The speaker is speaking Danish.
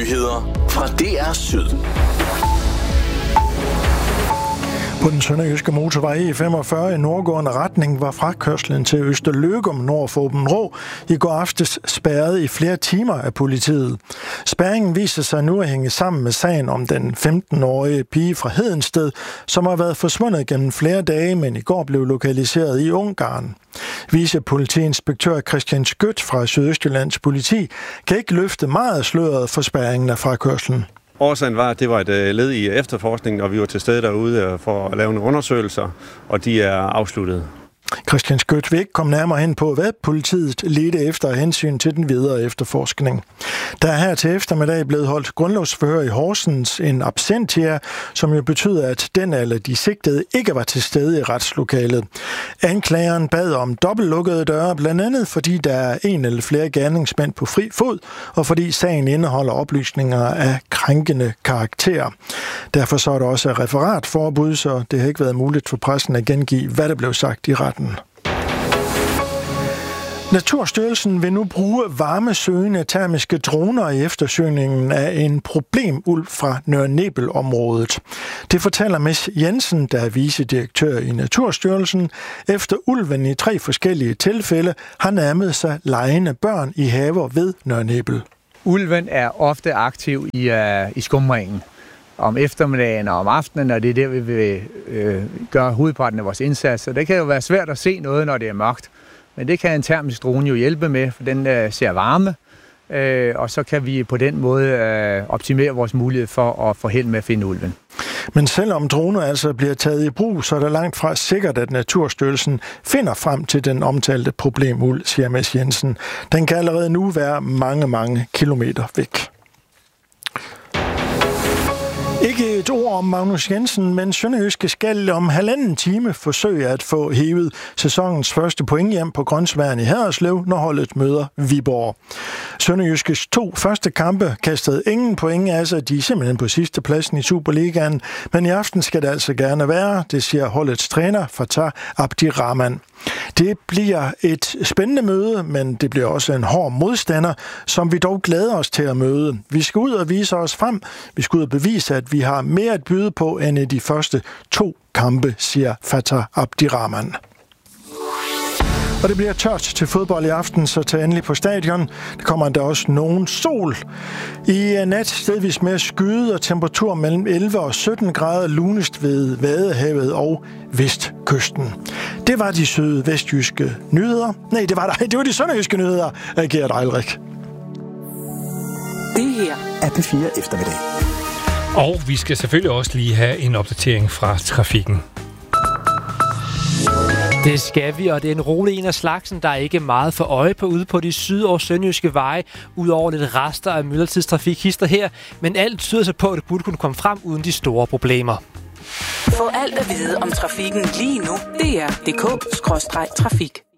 Nyheder fra DR Syd. På den sønderjyske motorvej E45 i nordgående retning var frakørslen til Østerløgum nord for Aabenraa i går aftes spærret i flere timer af politiet. Spærringen viser sig nu at hænge sammen med sagen om den 15-årige pige fra Hedensted, som har været forsvundet gennem flere dage, men i går blev lokaliseret i Ungarn. Vicepolitiinspektør Christian Skødt fra Sydøstjyllands politi kan ikke løfte meget sløret for spærringen af frakørslen. Årsagen var, at det var et led i efterforskningen, og vi var til stede derude for at lave nogle undersøgelser, og de er afsluttet. Christian Skødt vil ikke komme nærmere hen på, hvad politiet ledte efter af hensyn til den videre efterforskning. Der er her til eftermiddag blevet holdt grundlovsforhør i Horsens, en absentia, som jo betyder, at den eller de sigtede ikke var til stede i retslokalet. Anklageren bad om dobbeltlukkede døre, blandt andet fordi der er en eller flere gerningsmænd på fri fod, og fordi sagen indeholder oplysninger af krænkende karakter. Derfor så er der også referatforbud, så det har ikke været muligt for pressen at gengive, hvad der blev sagt i retten. Naturstyrelsen vil nu bruge varmesøgende termiske droner i eftersøgningen af en problemulv fra Nørre Nebel-området. Det fortæller Mads Jensen, der er vicedirektør i Naturstyrelsen, efter ulven i 3 forskellige tilfælde har nærmet sig legende børn i haver ved Nørre Nebel. Ulven er ofte aktiv i skumringen om eftermiddagen og om aftenen, og det er der, vi vil gøre hovedparten af vores indsats. Og det kan jo være svært at se noget, når det er mørkt. Men det kan en termisk drone jo hjælpe med, for den ser varme, og så kan vi på den måde optimere vores mulighed for at få held med at finde ulven. Men selvom droner altså bliver taget i brug, så er det langt fra sikkert, at Naturstyrelsen finder frem til den omtalte problemulv, siger Mads Jensen. Den kan allerede nu være mange kilometer væk. Ikke et ord om Magnus Jensen, men Sønderjyske skal om 1,5 time forsøge at få hævet sæsonens første point hjem på Grønsværen i Haderslev, når holdet møder Viborg. Sønderjyskes 2 første kampe kastede ingen point af sig. De er simpelthen på sidste pladsen i Superligaen, men i aften skal det altså gerne være, det siger holdets træner Fatah Abdirahman. Det bliver et spændende møde, men det bliver også en hård modstander, som vi dog glæder os til at møde. Vi skal ud og vise os frem. Vi skal ud og bevise, at vi har mere at byde på end i de første 2 kampe, siger Fatah Abdirahman. Og det bliver tørt til fodbold i aften, så tag endelig på stadion. Der kommer der også nogen sol. I nat stedvis med skyde og temperatur mellem 11 og 17 grader lunest ved Vadehavet og Vestkysten. Det var de sydvestjyske nyheder. Nej, det var de sønderjyske nyheder af Gert Eilrik. Det her er P4 Eftermiddag. Og vi skal selvfølgelig også lige have en opdatering fra trafikken. Det skal vi, og det er en rolig en af slagsen. Der er ikke meget for øje på ude på de syd- og sønderjyske veje, udover lidt rester af myldretidstrafik hister her, men alt tyder sig på, at det burde kunne komme frem uden de store problemer. Få alt at vide om trafikken lige nu. DR.dk/trafik.